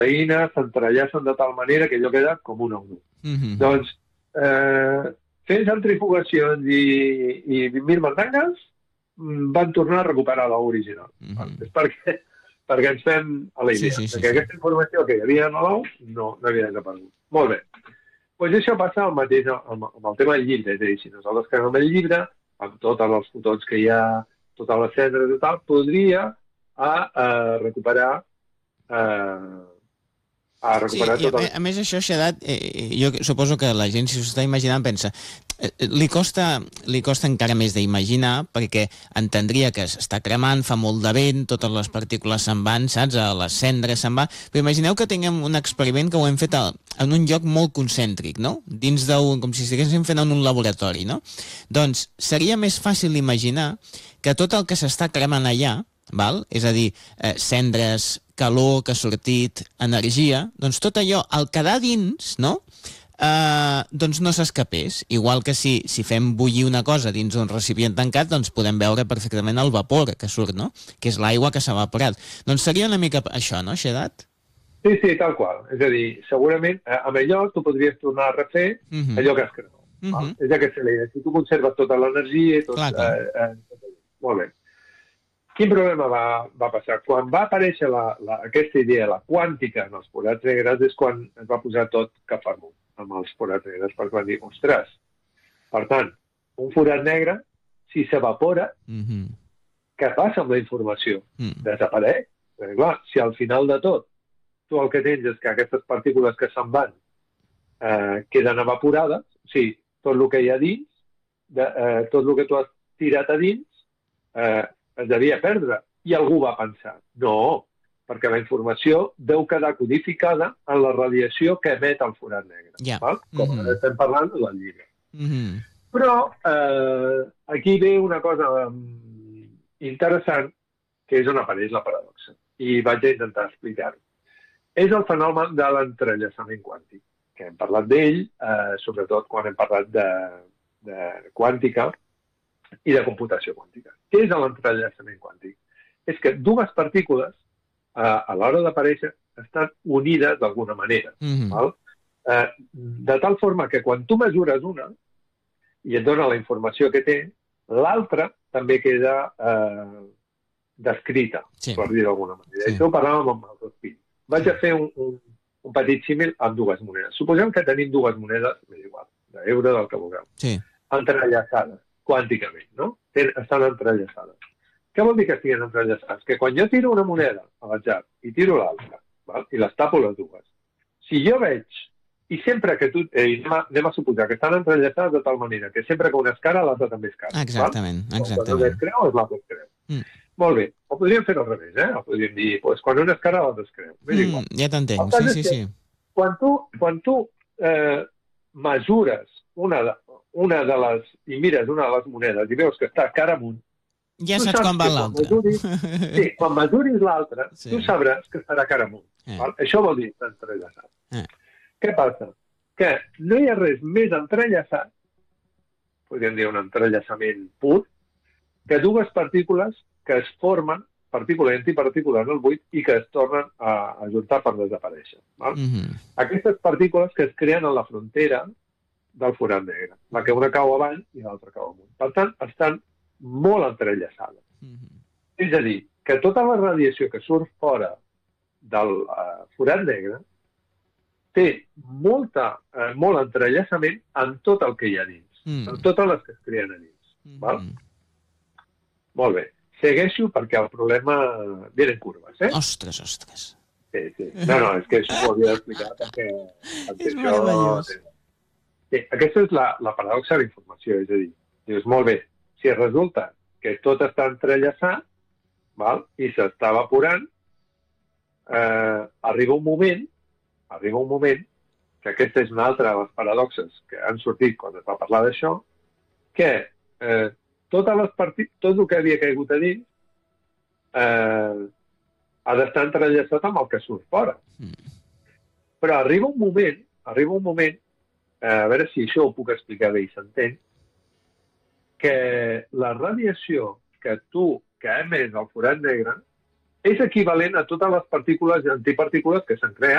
proteïnes s'entrellacen de tal manera que allò queda com un ou. Doncs, fent centrifugacions i mirmandangues, van tornar a recuperar l'ou original. És perquè ens fem a la idea que aquesta informació que hi havia en l'ou no havia desaparegut. Molt bé. Doncs això passa el mateix amb el tema del llibre. És a dir, si nosaltres creem el llibre, amb tots els fotons que hi ha, totes les cendres i tal, podria recuperar tot el... A més, això, Xedat, jo suposo que la gent, si s'ho està imaginant, pensa li costa encara més d'imaginar, perquè entendria que s'està cremant, fa molt de vent, totes les partícules se'n van, saps? A les cendres se'n va. Però imagineu que tinguem un experiment que ho hem fet en un lloc molt concèntric, no? Dins com si estiguéssim fent en un laboratori, no? Doncs seria més fàcil imaginar que tot el que s'està cremant allà, val? És a dir, cendres, calor que ha sortit, energia, doncs tot allò, al quedar dins, no? Doncs no s'escapés. Igual que si fem bullir una cosa dins d'un recipient tancat, doncs podem veure perfectament el vapor que surt, no? Que és l'aigua que s'ha evaporat. Doncs seria una mica això, no, Xedat? Sí, tal qual. És a dir, segurament amb allò tu podries tornar a refer allò que has cremat. És aquesta la idea. Si tu conserves tota l'energia i tot... Molt bé. Quin problema va passar? Quan va aparèixer aquesta idea, la quàntica en els forats negres, és quan es va posar tot cap amunt amb els forats negres, perquè van dir, ostres, per tant, un forat negre, si s'evapora, què passa amb la informació? Desapareix? Perquè, clar, si al final de tot tu el que tens és que aquestes partícules que se'n van queden evaporades, o sigui, tot el que hi ha dins, tot el que tu has tirat a dins, es devia perdre. I algú va pensar, no, perquè la informació deu quedar codificada en la radiació que emet el forat negre. Com estem parlant del llibre. Però aquí ve una cosa interessant, que és on apareix la paradoxa. I vaig a intentar explicar-ho. És el fenomen de l'entrellaçament quàntic, que hem parlat d'ell, sobretot quan hem parlat de quàntica i de computació quàntica. Què és l'entrellaçament quàntic? És que dues partícules, a l'hora d'aparèixer, estan unides d'alguna manera. De tal forma que quan tu mesures una i et dona la informació que té, l'altra també queda descrita, per dir d'alguna manera. Això ho parlàvem amb els fills. Vaig a fer un petit símil amb dues monedes. Suposem que tenim dues monedes, m'és igual, d'euro, del que vulgueu, entrellaçades quànticament, no? Estan entrellaçades. Què vol dir que estiguin entrellaçades? Que quan jo tiro una moneda a l'atzar i tiro l'altra, i les tapo les dues, si jo veig, i sempre que tu... anem a suposar que estan entrellaçades de tal manera que sempre que una és cara, l'altra també és cara. Exactament. Quan una és creu, és l'altra és creu. Molt bé. O podríem fer al revés, O podríem dir, quan una és cara, l'altra és creu. Ja t'entenc, sí. Quan tu mesures una de les... i mires una de les monedes i veus que està cara amunt, ja saps quan va l'altra. Sí, quan mesuris l'altra, tu sabràs que estarà cara amunt. Això vol dir entrellaçat. Què passa? Que no hi ha res més entrellaçat, podríem dir un entrellaçament pur, que dues partícules que es formen, partícula i antipartícula en el buit, i que es tornen a ajuntar per desaparèixer. Aquestes partícules que es creen a la frontera del forat negre, la que una cau avall i l'altra cau amunt. Per tant, estan molt entrellaçades. És a dir, que tota la radiació que surt fora del forat negre té molt entrellaçament amb tot el que hi ha dins, amb totes les que es creen a dins. Molt bé. Segueixo perquè el problema ve en curves, Ostres. Sí. No, és que això ho havia d'explicar perquè... És meravellós. Sí, aquesta és la paradoxa de la informació, és a dir, dius, molt bé, si resulta que tot està entrellaçat, i s'està evaporant, arriba un moment, que aquesta és una altra de les paradoxes que han sortit quan es va parlar d'això, que tot el que havia caigut a dins ha d'estar entrellaçat amb el que surt fora. Però arriba un moment, a veure si això ho puc explicar bé i s'entén, que la radiació que ha emès el forat negre és equivalent a totes les partícules i antipartícules que s'han creat